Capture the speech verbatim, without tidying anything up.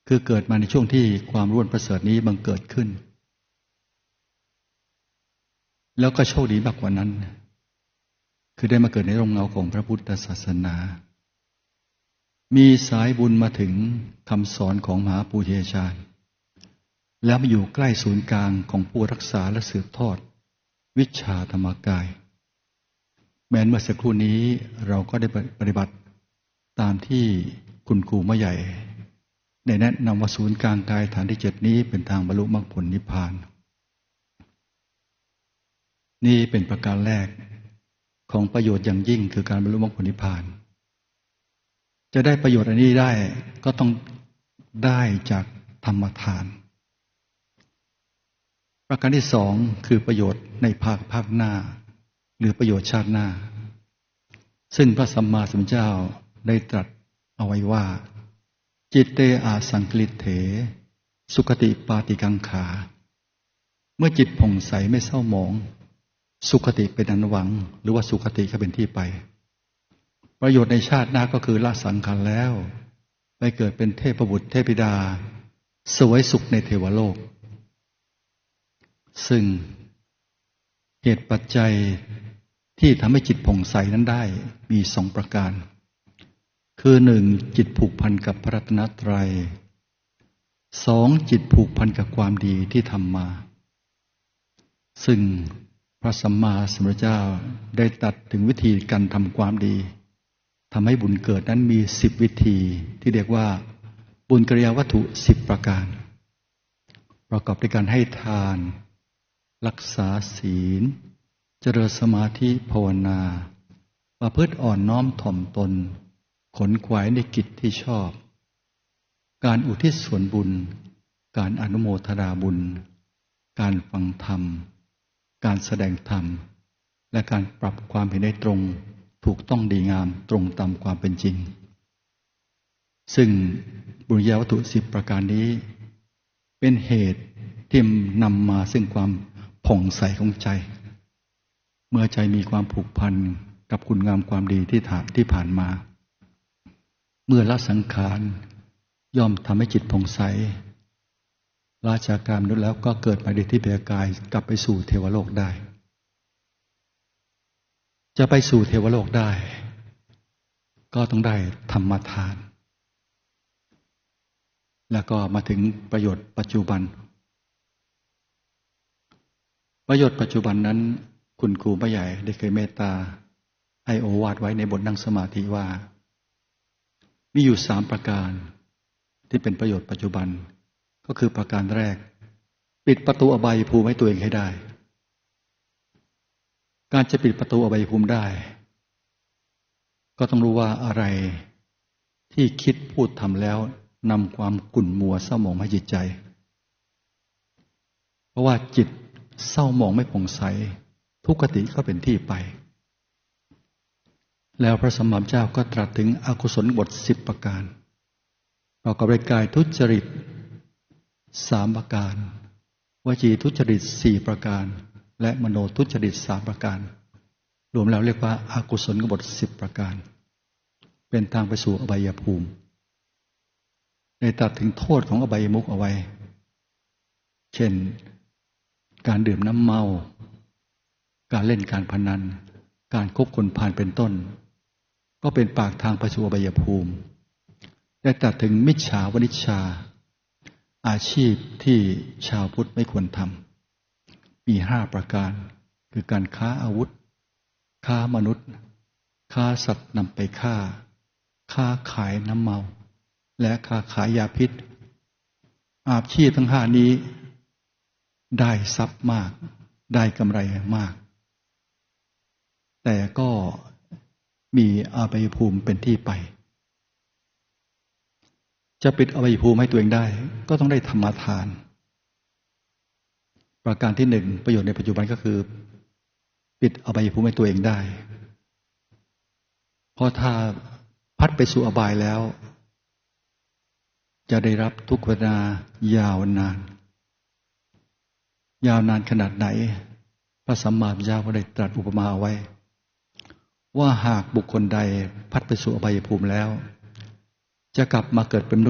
คือเกิดมาในช่วงที่ความรู้ประเสริฐนี้บังเกิดขึ้นแล้วก็โชคดีมากกว่านั้นคือได้มาเกิดในร่มเงาของพระพุทธศาสนามีสายบุญมาถึงคำสอนของมหาปูชนียาจารย์แล้วมาอยู่ใกล้ศูนย์กลางของผู้รักษาและสืบทอดวิชาธรรมกายแม้เมื่อสักครู่นี้เราก็ได้ปฏิบัติตามที่คุณครูมะใหญ่ได้แนะนำว่าศูนย์กลางกายฐานที่เจ็ดนี้เป็นทางบรรลุมรรคผลนิพพานนี่เป็นประการแรกของประโยชน์อย่างยิ่งคือการบรรลุมรรคผลนิพพานจะได้ประโยชน์อันนี้ได้ก็ต้องได้จากธรรมทานประการที่สองคือประโยชน์ในภาคภาคหน้าหรือประโยชน์ชาติหน้าซึ่งพระสัมมาสัมพุทธเจ้าได้ตรัสเอาไว้ว่าจิตเตอาสังคลิเถสุขติปาติกังขาเมื่อจิตผ่องใสไม่เศร้าหมองสุขติเป็นอันหวังหรือว่าสุขติก็เป็นที่ไปประโยชน์ในชาติหน้าก็คือละสังขารแล้วไปเกิดเป็นเทพบุตรเทพธิดาสวยสุขในเทวโลกซึ่งเหตุปัจจัยที่ทำให้จิตผ่องใสนั้นได้มีสองประการคือหนึ่งจิตผูกพันกับพระรัตนตรัยสองจิตผูกพันกับความดีที่ทำมาซึ่งพระสัมมาสัมพุทธเจ้าได้ตรัสถึงวิธีการทำความดีทำให้บุญเกิดนั้นมีสิบวิธีที่เรียกว่าบุญกิริยาวัตถุสิบประการประกอบด้วยการให้ทานรักษาศีลเจริญสมาธิภาวนาประพฤติอ่อนน้อมถ่อมตนขนขวายในกิจที่ชอบการอุทิศส่วนบุญการอนุโมทนาบุญการฟังธรรมการแสดงธรรมและการปรับความเห็นได้ตรงถูกต้องดีงามตรงตามความเป็นจริงซึ่งบุญญาวัตถุสิบประการนี้เป็นเหตุที่นำมาซึ่งความผ่องใสของใจเมื่อใจมีความผูกพันกับคุณงามความดีที่ผ่านที่ผ่านมาเมื่อละสังขารย่อมทำให้จิตผ่องใสราชาการมนุษย์แล้วก็เกิดมาในที่เบียกายกลับไปสู่เทวโลกได้จะไปสู่เทวโลกได้ก็ต้องได้ธรรมทานแล้วก็มาถึงประโยชน์ปัจจุบันประโยชน์ปัจจุบันนั้นคุณครูมะใหญ่ได้เคยเมตตาให้โอวาทไว้ในบทนั่งสมาธิว่ามีอยู่สามประการที่เป็นประโยชน์ปัจจุบันก็คือประการแรกปิดประตูอบายภูมิให้ตัวเองให้ได้การจะปิดประตูอบายภูมิได้ก็ต้องรู้ว่าอะไรที่คิดพูดทำแล้วนำความขุ่นมัวเศร้าหมองให้จิตใจเพราะว่าจิตเศร้าหมองไม่ผ่องใสทุกขติก็เป็นที่ไปแล้วพระสัมมาสัมพุทธเจ้าก็ตรัสถึงอกุศลบทสิบประการประกอบด้วยกายทุจริตสามประการวจีทุจริตสี่ประการและมโนทุจริตสามประการรวมแล้วเรียกว่าอกุศลบทสิบประการเป็นทางไปสู่อบายภูมิได้ตรัสถึงโทษของอบายมุขเอาไว้เช่นการดื่มน้ำเมาการเล่นการพนันการคบคนพาลเป็นต้นก็เป็นปากทางไปสู่อบายภูมิได้ตรัสถึงมิจฉาวณิชชาอาชีพที่ชาวพุทธไม่ควรทำมีห้าประการคือการค้าอาวุธค้ามนุษย์ค้าสัตว์นำไปฆ่าค้าขายน้ำเมาและค้าขายยาพิษอาชีพทั้งห้านี้ได้ทรัพย์มากได้กำไรมากแต่ก็มีอบายภูมิเป็นที่ไปจะปิดอบายภูมิให้ตัวเองได้ก็ต้องได้ธรรมทานประการที่หนึ่งประโยชน์ในปัจจุบันก็คือปิดอบายภูมิให้ตัวเองได้เพราะถ้าพัดไปสู่อบายแล้วจะได้รับทุกขเวทนายาวนานยาวนานขนาดไหนพระสัมมาสัมพุทธเจ้าก็ได้ตรัสอุปมาเอาไว้ว่าหากบุคคลใดพัดไปสู่อบายภูมิแล้วจะกลับมาเกิดเป็นมนุษย์